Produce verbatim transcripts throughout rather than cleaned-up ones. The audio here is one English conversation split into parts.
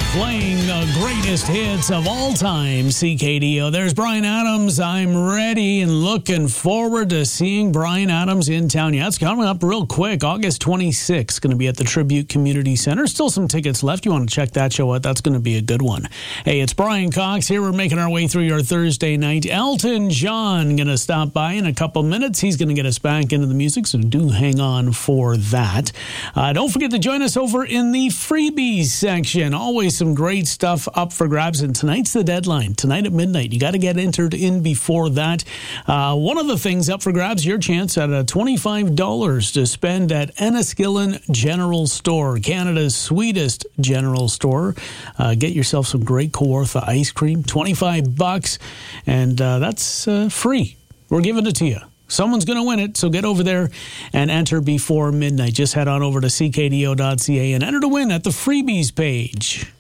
playing the greatest hits of all time, C K D O. There's Bryan Adams. I'm ready and looking forward to seeing Bryan Adams in town. Yeah, it's coming up real quick. August twenty-sixth, going to be at the Tribute Community Center. Still some tickets left. You want to check that show out. That's going to be a good one. Hey, it's Brian Cox here. We're making our way through your Thursday night. Elton John going to stop by in a couple minutes. He's going to get us back into the music, so do hang on for that. Uh, don't forget to join us over in the freebies section. Always some great stuff up for grabs, and tonight's the deadline. Tonight at midnight. You got to get entered in before that. Uh, one of the things up for grabs, your chance at a twenty-five dollars to spend at Enniskillen General Store, Canada's sweetest general store. Uh, get yourself some great Kawartha ice cream, twenty-five bucks, and uh, that's uh, free. We're giving it to you. Someone's going to win it, so get over there and enter before midnight. Just head on over to c k d o dot c a and enter to win at the freebies page.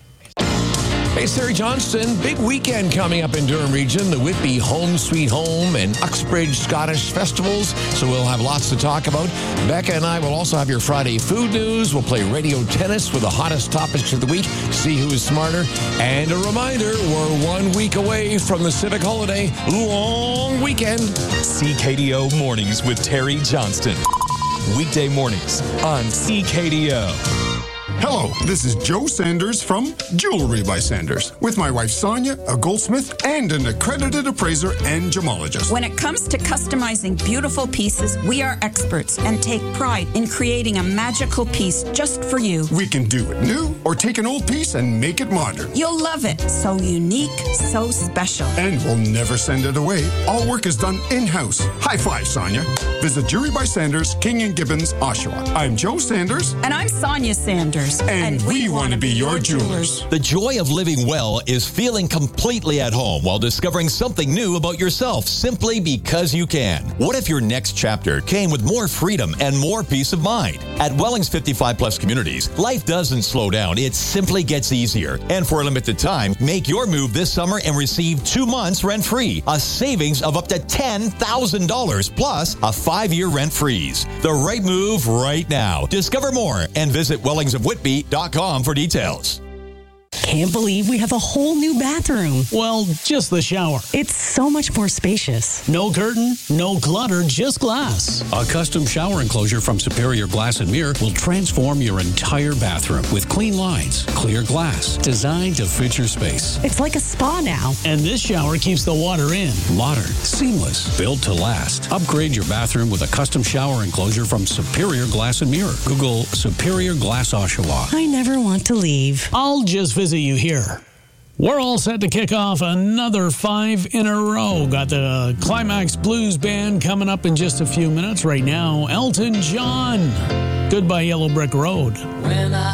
Hey, it's Terry Johnston. Big weekend coming up in Durham Region. The Whitby Home Sweet Home and Uxbridge Scottish Festivals. So we'll have lots to talk about. Becca and I will also have your Friday food news. We'll play radio tennis with the hottest topics of the week. See who is smarter. And a reminder, we're one week away from the civic holiday. Long weekend. C K D O Mornings with Terry Johnston. Weekday mornings on C K D O. Hello, this is Joe Sanders from Jewelry by Sanders, with my wife Sonia, a goldsmith and an accredited appraiser and gemologist. When it comes to customizing beautiful pieces, we are experts and take pride in creating a magical piece just for you. We can do it new or take an old piece and make it modern. You'll love it. So unique, so special. And we'll never send it away. All work is done in-house. High five, Sonia. Visit Jewelry by Sanders, King and Gibbons, Oshawa. I'm Joe Sanders. And I'm Sonia Sanders. And, and we, we want to be your jewelers. The joy of living well is feeling completely at home while discovering something new about yourself simply because you can. What if your next chapter came with more freedom and more peace of mind? At Wellings fifty-five plus communities, life doesn't slow down. It simply gets easier. And for a limited time, make your move this summer and receive two months rent-free, a savings of up to ten thousand dollars plus a five-year rent freeze. The right move right now. Discover more and visit Wellings of Whitby dot com for details. Can't believe we have a whole new bathroom. Well, just the shower. It's so much more spacious. No curtain, no clutter, just glass. A custom shower enclosure from Superior Glass and Mirror will transform your entire bathroom with clean lines, clear glass, designed to fit your space. It's like a spa now. And this shower keeps the water in. Modern, seamless, built to last. Upgrade your bathroom with a custom shower enclosure from Superior Glass and Mirror. Google Superior Glass Oshawa. I never want to leave. I'll just visit you here. We're all set to kick off another five in a row. Got the Climax Blues Band coming up in just a few minutes. Right now, Elton John. Goodbye Yellow Brick Road. When I